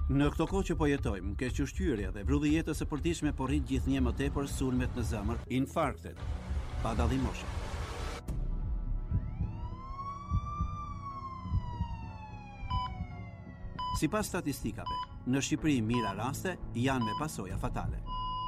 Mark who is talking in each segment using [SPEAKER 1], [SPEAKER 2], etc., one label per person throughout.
[SPEAKER 1] Në këto kohë që po jetojmë, kequshqyrja dhe vrulli jetës së përditshme po rrit gjithnjë më tepër sulmet në zemër, infarktet, pa dallim moshe. Sipas statistikave, në Shqipëri mira raste janë me pasoja fatale.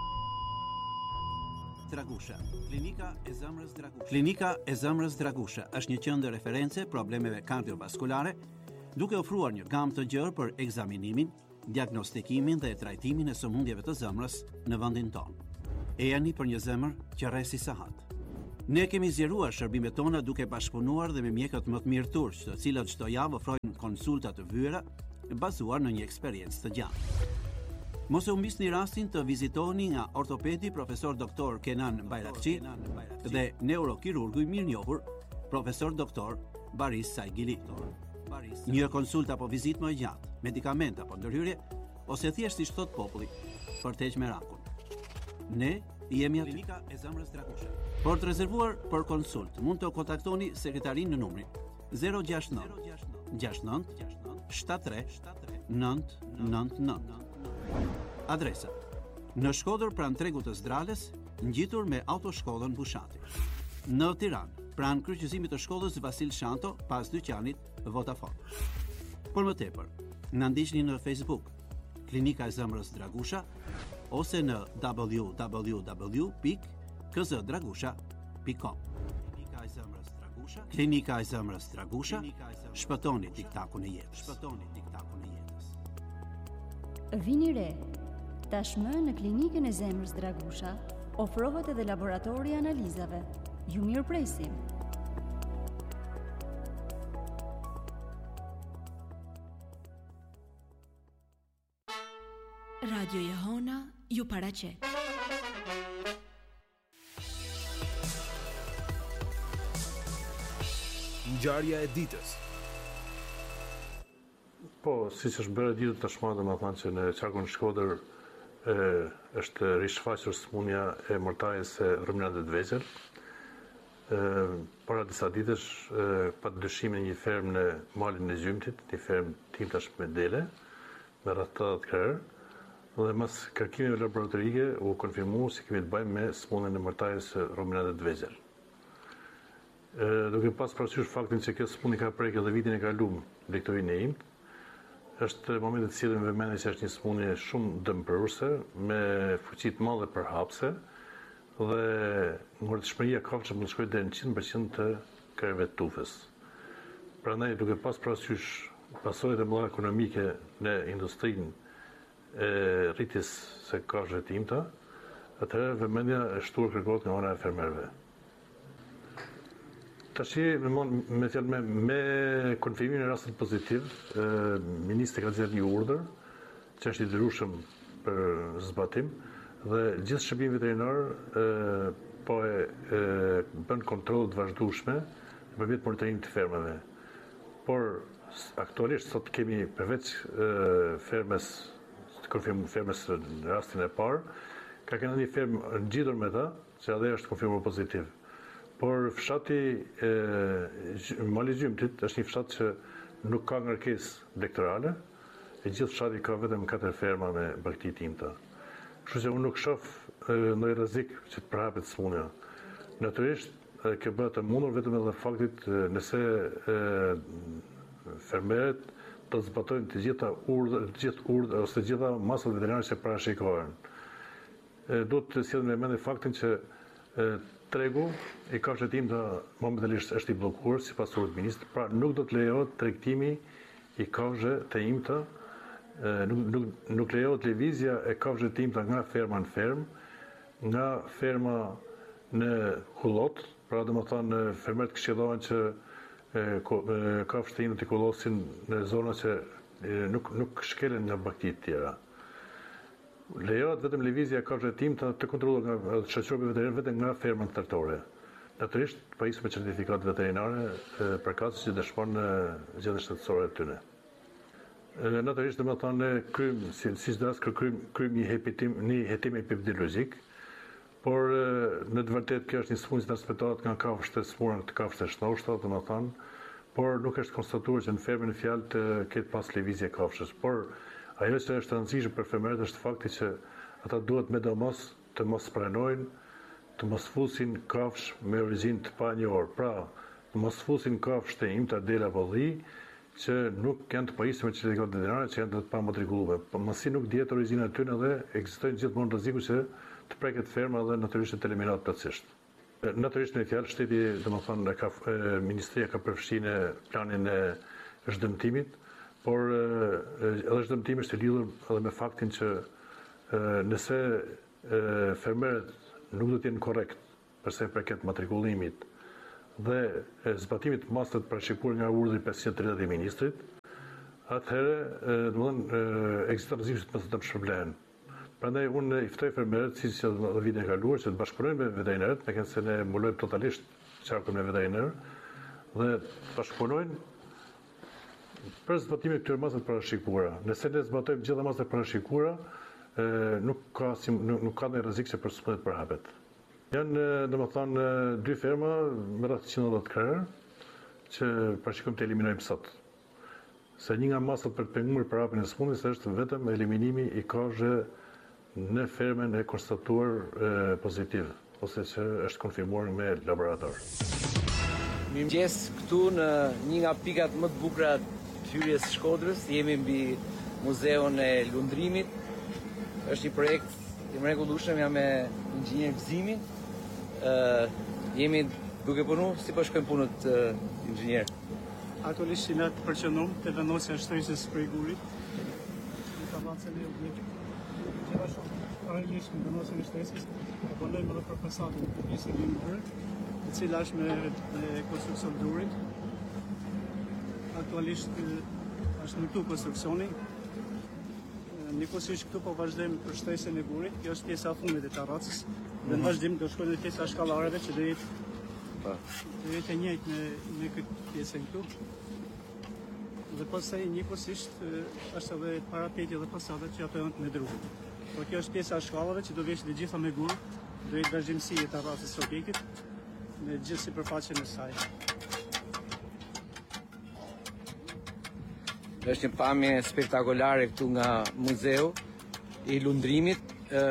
[SPEAKER 1] Dragusha. Klinika e zemrës Dragusha. Klinika e zemrës Dragusha është një qendër referencë problemeve kardiovaskulare, duke ofruar një gamë të gjerë për ekzaminimin, diagnostikimin dhe trajtimin e sëmundjeve të zemrës në vendin tonë. E jani për një zemër që rresi sahat. Ne kemi zgjeruar shërbimet tona duke bashkëpunuar dhe me mjekët më të mirë turq, të cilët çdo javë ofrojnë konsulta të vëra bazuar në një eksperiencë të gjatë. Mos e humbisni rastin të vizitoni nga ortopedi profesor doktor Kenan Bayrakçi dhe neurokirurgu i mirënjohur profesor doktor Baris Saigili. Një konsultë apo vizitë më e gjatë, medikament apo ndërhyrje, ose thjesht si thot populli, për të heqë merakun. Ne jemi aty. Klinika e zemrës Dragusha. Për të rezervuar për konsultë, mund të kontaktoni sekretarin në numrin 069 69 73 999. Adresa: në Shkodër pranë tregut të Zdrales, ngjitur me autoshkollën Bushati. Në Tiranë, pranë kryqëzimit të shkollës Vasil Shanto, pas dyqanit Vodafone. Por më tepër, na ndiqni në Facebook, Klinika e zemrës Dragusha, ose në www.kzdragusha.com. Klinika e zemrës Dragusha. Klinika e zemrës Dragusha. Shpëtoni diktakun e jetës. Shpëtoni diktakun e jetës.
[SPEAKER 2] Vini re. Tashmë në Klinikën e zemrës Dragusha ofrohet edhe laboratori i analizave. Ju mirëpresim.
[SPEAKER 3] Radio Jehona ju paraqet.
[SPEAKER 4] Ngjarja e ditës.
[SPEAKER 5] Po, siç është bërë ditë tashmë, domethënë që në qarkun Shkodër është rishfaqur sëmundja e mortajes së ruminantëve të vegjël. Para disa ditësh pa dyshime një fermë në malin e Gjymtit, një fermë timtash me dele, me rreth 80 krerë, dhe mas kërkimeve laboratorike u konfirmu se kemi të bëjmë me sëmundjen e mortajes së ruminantëve të vegjël. Duke pas parasysh faktin që kjo sëmundje ka prekur edhe vitin e kaluar në lektorinë e imt, është momenti të cilën vëmendje që është një sëmundje shumë dëmprurse, me fuqi të madhe përhapse, dhe ngurtëshmëria kafshë mund të shkojë deri në 100% të krerëve të tufës. Prandaj, duke pas parasysh pasojat e mëdha ekonomike në industrinë e rritjes së kafshëve të imta, atëherë vëmendja është shtuar kërkohet nga ana e fermerëve. Tashi, me konfirmimin e rastit pozitiv, ministri ka nxjerrë një urdhër që është i detyrueshëm për zbatim, dhe gjithë shërbimi veterinar po e bën kontrolle të vazhdueshme përmjet monitorimit të fermave. Por aktualisht sot kemi përveç fermës në rastin e parë, ka qenë një fermë ngjitur me ta, që edhe është konfirmuar pozitiv. Por fshati Mali Gjymtit është një fshat që nuk ka ngarkesë lektorale, e gjithë fshati ka vetëm 4 ferma me brakti të imta. Kështu që unë nuk shoh ndonjë rrezik që të përhapet sëmundja. Natyrisht, kjo bëhet e mundur vetëm edhe faktit nëse fermerët do të zbatojnë të gjitha urdhrat ose të gjitha masat veterinare që parashikohen. Duhet të sjellën me mendje faktin që tregu i kafshëve të imta momentalisht është i bllokuar sipas urdhrit ministrit, pra nuk do të lejohet tregtimi i kafshëve të imta, nuk lejohet lëvizja e kafshëve të imta nga ferma në fermë, nga ferma në kullot, pra domethënë fermerët këshillohen që kafshët e imta të kullosin në zona që nuk shkelen nga bakti të tjera. Lejohet vetëm lëvizja e kafshëve të imta të kontrolluar nga shoqërimi veterinar vetëm nga fermat tregtore. Natyrisht, pajisur me certifikat veterinare përkatëse që dëshmon gjendjen shtetësore të tyre. Natyrisht, domethënë si çdo rast kryejm një hetim epidemiologjik, por në të vërtetë kjo është një sëmundje që transmetohet nga kafshët e smura të kafshët e shëndoshta, domethënë, por nuk është konstatuar që në fermën e fjalë të ketë pas lëvizje kafshës, por Ajo që është rëndësishme për fermerët është fakti që ata duhet sidomos të mos pranojnë, të mos fusin kafsh me origjinë të panjohur. Pra, të mos fusin kafsh të imta dela polli që nuk janë të pajisur me certifikatë veterinare, që janë të pamatrikuluar. Po masi nuk dihet origjina e tyre dhe ekzistojnë gjithmonë rreziku që të preket ferma dhe natyrisht të eliminohet plotësisht. Natyrisht në fjalë shteti, ministria ka përfshirë në planin e zhdëmtimit, por edhe zhdëmtimi është i lidhur edhe me faktin që nëse fermerët nuk do të jenë korrekt përsa i përket matrikullimit dhe zbatimit të masave të parashikuar nga urdhri 530 i ministrit, atëherë ekziston rreziku që të shpërblehen. Prandaj unë i ftoj fermerët, siç edhe vitin e kaluar, që të bashkëpunojnë me veterinarët, me se ne mbulojmë totalisht qarkun me veterinarë dhe të bashkëpunojnë për zbatimin e këtyre masave të parashikuara. Nëse ne zbatojmë gjitha masat e parashikuara, nuk ka ndonjë rrezik që përsundet përhapet. Janë, domethënë, 2 ferma me rreth 110 krerë që parashikojmë të eliminojmë sot. Se një nga masat për të penguar përhapjen e sëmundjes është vetëm eliminimi i kazhë në fermën e konstatuar pozitiv, ose që është konfirmuar me laborator.
[SPEAKER 6] Mirëmëngjes, këtu në një nga pikat më të bukura të hyrjes së Shkodrës, jemi mbi Muzeun e Lundrimit. Është një projekt i mrekullueshëm, jam me inxhinier gëzimi. Jemi duke punu, si po shkojnë punët inxhinier?
[SPEAKER 7] Aktualisht jemi të përqendruar te vendosja e shtresës së gurit. Në kavacën e objektit. Gjithashtu, paralelisht me vendosjen e shtresës, punojmë edhe për fasadën e pjesës së gurit, e cila është me konstruksion durit. Aktualisht është në këtu konstruksioni. Njëkohësisht këtu po vazhdojmë për shtresën e gurit. Kjo është pjesa e fundit e terracës. Dhe në vazhdim do shkojmë në pjesa e shkallareve që do jetë e njëjtë me këtë pjesën këtu. Dhe pastaj njëkohësisht është edhe parapeti dhe fasadat që ato janë të ndryshuar. Por kjo është pjesa e shkallave që do veshë të gjitha me gur, do jetë vazhdimsi e terracës së objektit me gjithë sipërfaqen e saj.
[SPEAKER 6] Është një pamje spektakolare këtu nga Muzeu i Lundrimit.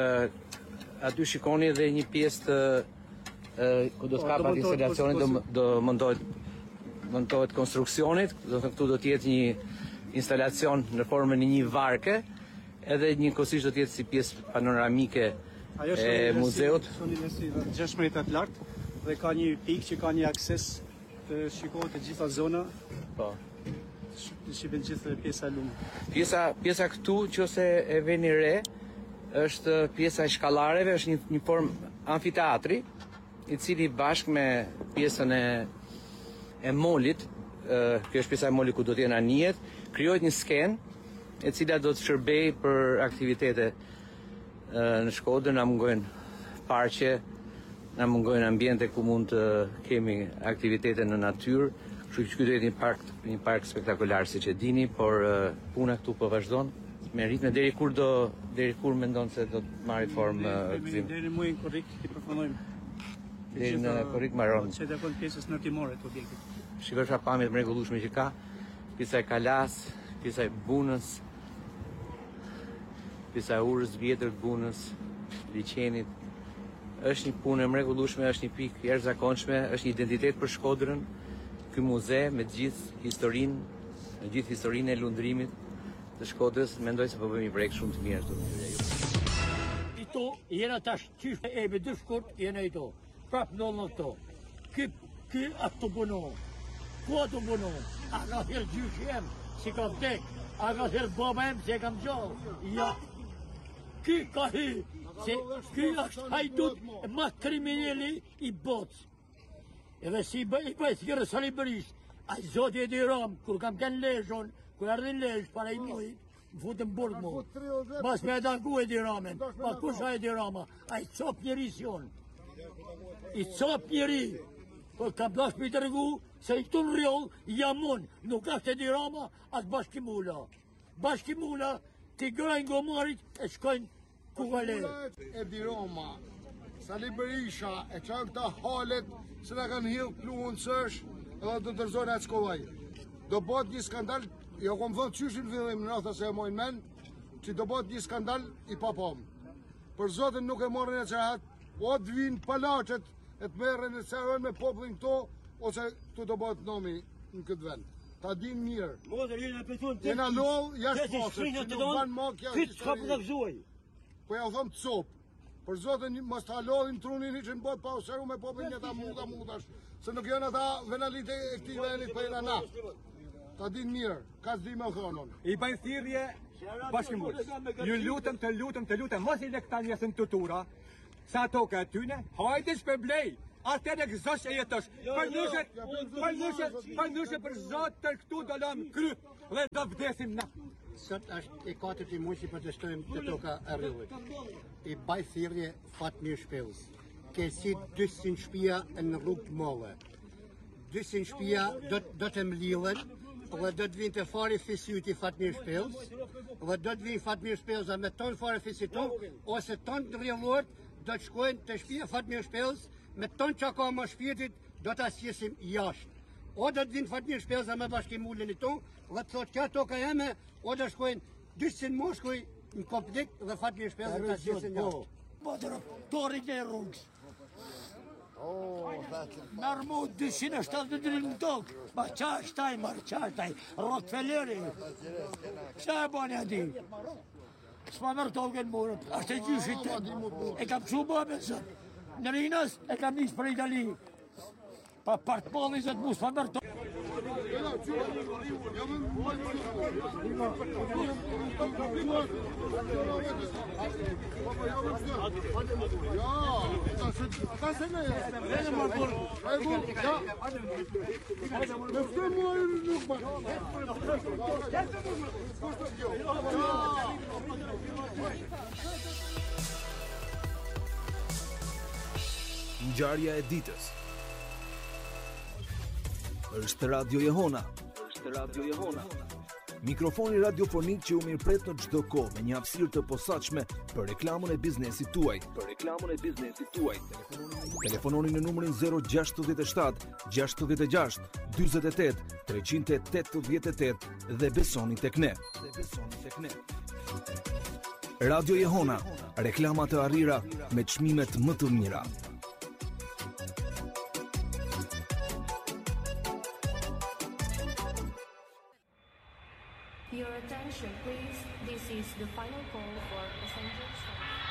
[SPEAKER 6] Aty shikoni edhe një pjesë të ku do të kapat instalacionit, do montohet konstruksionit, do të këtu do të jetë një instalacion në formën e një varke, edhe njëkohësisht do të jetë si pjesë panoramike e muzeut.
[SPEAKER 7] Ajo është një 6 metra të lartë dhe ka një pikë që ka një akses të shikohet të gjitha zona.
[SPEAKER 6] Po.
[SPEAKER 7] Shqipen gjithë pjesa e lumë.
[SPEAKER 6] Pjesa këtu, nëse e veni re, është pjesa e shkallareve, është një formë amfiteatri, i cili bashkë me pjesën e molit, kjo është pjesa e molit ku do t'jenë anijet, krijohet një skenë, e cila do të shërbej për aktivitete në Shkodër. Na mungojnë parqe, na mungojnë ambiente ku mund të kemi aktivitete në natyrë. Kështu që ky do jetë një park spektakolar, siç e dini, por puna këtu po vazhdon me ritme. Deri kur mendon se do të marrë formë gëzim?
[SPEAKER 7] Deri muajin korrik i përfundojmë.
[SPEAKER 6] Deri në korrik marron.
[SPEAKER 7] Që takon pjesës ndërtimore të objektit.
[SPEAKER 6] Shikoj çfarë pamje të mrekullueshme që ka. Pjesa e kalas, pjesa e bunës, pjesa e urës vjetër të bunës, liçenit. Është një punë e mrekullueshme, është një pikë jashtëzakonshme, është një identitet për Shkodrën. Ky muze me gjithë historinë e lundrimit të Shkodrës, mendoj se po bëjmë një projekt shumë të mirë këtu.
[SPEAKER 8] Këto jena tash qysh e me 2 shkurt jena i to. Prap në këto. Ky ato punon. Ku ato punon? A ka thirr gjyshi jem, si ka vdek. A ka thirr baba jem, si e kam gjallë. Ja. Ky ka hy. Se ky është hajdut më kriminali i botës. Edhe si i bëjt kërë Sali Berisht, a i Zoti Edi Ram, kur kam kënë leshon, kur ardhin lesh, para i mujit, më futën burg mu. Bas me danku Edi Ramen, pa kusha Edi Rama, a i cop njeri si on. I cop njeri, por kam dash për i të regu, se i këtu në rjoll, jamon, nuk ashtë Edi Rama, atë Bashkimula. Bashkimula, t'i grajnë gomarit, e shkojnë ku valerë.
[SPEAKER 9] Edi Rama, Sali Berisha, e qanë këta halet, se në kanë hilë pluhën sësh, edhe të dërzojnë atë shkollaj. Do bëtë një skandal, jo kom thënë qyshin fillim në rrëtha se e mojnë men, që do bëhet një skandal i papam. Për zotin nuk e morrin e qahat, o të vinë palaqet e të merren e qahën me popullin këto, ose këtu do bëhet nomi në këtë vend. Ta din mirë. Jena loll jashtë posët, që nuk banë makja po ja u thëmë të sopë. Për zotin mos ta lodhin trunin që në botë pa useru me popullin një ta mutash, se nuk janë ata venalit e këti venit për jena na. Ta din mirë, ka s'di me thonon.
[SPEAKER 10] I bajnë thirrje bashkëmbulës. Ju lutem, mos i le këta njësën të tura, sa toke atyne, hajde shpërblej. Atë e gëzosh e jetosh. Për nushe për zotë të këtu do lëmë kry dhe do vdesim na.
[SPEAKER 11] Sot është e 4 muaj që protestojmë të toka e rrugës. I baj thirrje Fatmir Shpellës. Ke si 200 shtëpia në rrugë të molle. 200 shtëpia do të mlidhen dhe do të vinë të fari fisyti Fatmir Shpellës dhe do të vinë Fatmir Shpellës me ton fare fisiton ose ton të rrjedhur do të shkojnë të shtëpia Fatmir Shpellës me ton që ka më shpirtit do të asjesim jashtë. O do të vinë Fatmir Shpellës me bashkimullin i tonë dhe të thotë kjo toka jeme, o do shkojnë 200 moshkuj në komplet dhe Fatmir Shpellës të asjesim jashtë.
[SPEAKER 8] Bodrë, torin e rrugës. Nërë mu 270 në tokë, ma qashtaj, Rockefelleri. Qa e bani ati? S'ma mërë tokën murët, ashtë e gjyshit të, e kam që më me zëtë. Në rinës e kam njës për Itali. Pa partë polli zëtë mu s'ma mërë tokën.
[SPEAKER 4] Ngjarja e ditës. Është Radio Jehona. Mikrofoni radiofonik që u mirëpret në çdo kohë me një hapësirë të posaçme për reklamën e biznesit tuaj. Telefononi në numrin 067 66 48 388 dhe besoni tek ne. Radio Jehona, reklama të arrira me çmimet më të mira.
[SPEAKER 12] Your attention, please. This is the final call for passengers.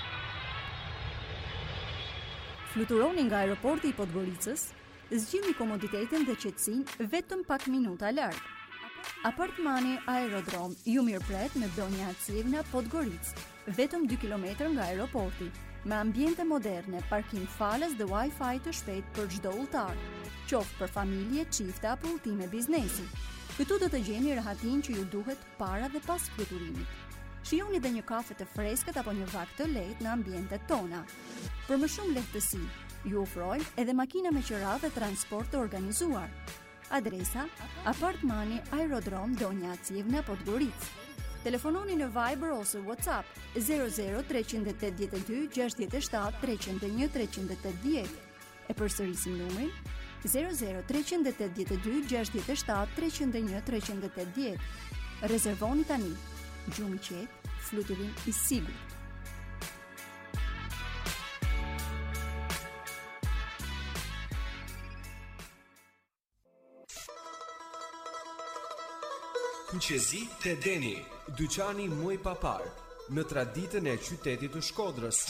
[SPEAKER 2] Fluturoni nga aeroporti i Podgoricës, zgjidhni komoditetin dhe qetësinë vetëm pak minuta larg. Apartmani Aerodrom ju mirëpret me Donja Acivna Podgoricë, vetëm 2 km nga aeroporti, me ambiente moderne, parkim falas dhe Wi-Fi të shpejt për çdo udhëtar, qoftë për familje, çifte apo udhëtime biznesi. Këtu do të gjeni rahatin që ju duhet para dhe pas fluturimit. Shijoni dhe një kafe të freskët apo një vak të lehtë në ambientet tona. Për më shumë lehtësi, ju ofrojmë edhe makina me qira dhe transport të organizuar. Adresa: Apartmani Aerodrom Donja Acivna Podgoricë. Telefononi në Viber ose WhatsApp 00 382 67 301 380. E përsërisim numrin 00 382 67 301 380. Rezervoni tani. Gjumë qetë, fluturim i sigurt.
[SPEAKER 13] Kuqezi te Deni, dyqani muj papar, në traditën e qytetit të Shkodrës.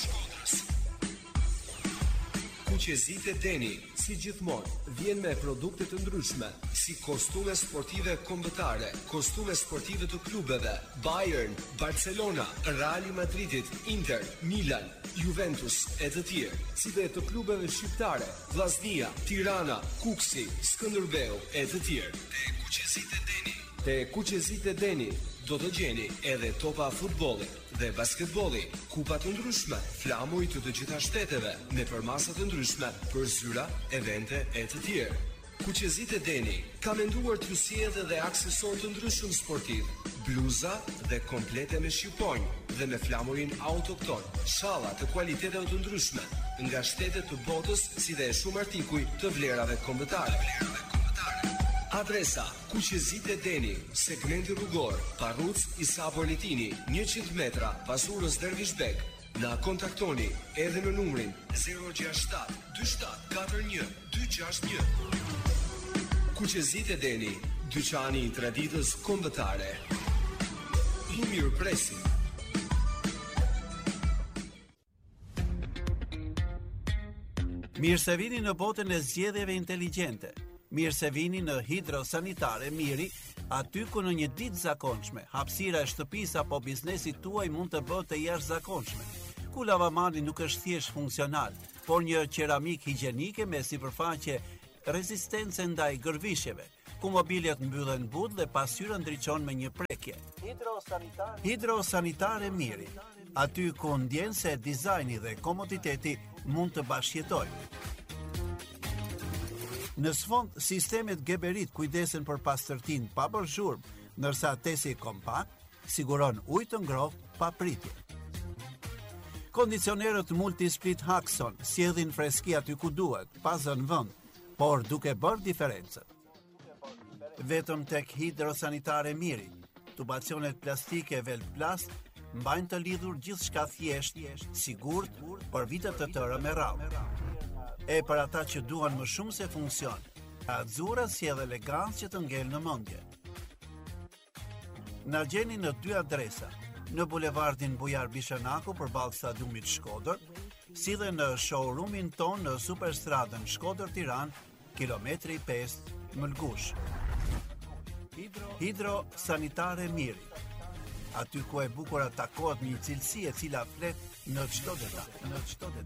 [SPEAKER 13] Kuqezi te Deni, si gjithmonë, vjen me produkte të ndryshme, si kostume sportive kombëtare, kostume sportive të klubeve, Bayern, Barcelona, Real Madridit, Inter, Milan, Juventus e të tjerë, si dhe të klubeve shqiptare, Vllaznia, Tirana, Kuksi, Skënderbeu e të tjerë. Te Kuqezit e Deni do të gjeni edhe topa futbolli dhe basketbolli, kupa të ndryshme, flamuj të të gjitha shteteve, me përmasa të ndryshme për zyra, evente e të tjerë. Kuqezit e Deni ka menduar të sjellë dhe aksesor të ndryshëm sportiv, bluza dhe komplete me shqiponjë dhe me flamurin autokton, shalla të kualiteteve të ndryshme nga shtetet të botës, si dhe shumë artikuj të vlerave kombëtare. Adresa: Kuqezit e Deni, segmenti rrugor, Parruc Isa Politini, 100 metra Pasurës Dervishbek. Na kontaktoni edhe në numrin 067 27 41 261. Kuqezit e Deni, dyqani i traditës kombëtare. I mirëpresim.
[SPEAKER 1] Mirë se vini në botën e zgjedhjeve inteligjente. Mirë se vini në Hidrosanitare Miri, aty ku në një ditë zakonshme, hapësira e shtëpisë apo biznesit tuaj mund të bëhet e jashtëzakonshme. Ku lavamani nuk është thjesht funksional, por një qeramik higjienike me sipërfaqe rezistence ndaj gërvishjeve, ku mobiljet mbyllen but dhe pasqyra ndriçon me një prekje. Hidrosanitare Miri, aty ku ndjen se dizajni dhe komoditeti mund të bashkëjetojnë. Në sfond, sistemet Geberit kujdesen për pastërtinë pa bërë zhurmë, ndërsa tesi kompakt siguron ujë të ngrohtë pa pritje. Kondicionerët Multisplit Haxon sjellin freski aty ku duhet, pa zënë vend, por duke bërë diferencën. Vetëm tek Hidrosanitare Miri, tubacionet plastike Velplast mbajnë të lidhur gjithçka thjesht, sigurt për vite të tëra me radhë. E për ata që duan më shumë se funksion, Azura sjell elegancë që të ngel në mendje. Na gjeni në 2 adresa, në bulevardin Bujar Bishanaku përballë stadiumit Shkodër, si dhe në showroomin ton në Superstradën Shkodër-Tiranë, kilometri 5 Mëlgush. Hidrosanitare Miri, aty ku e bukur takohet një cilësi e cila flet në çdo detaj.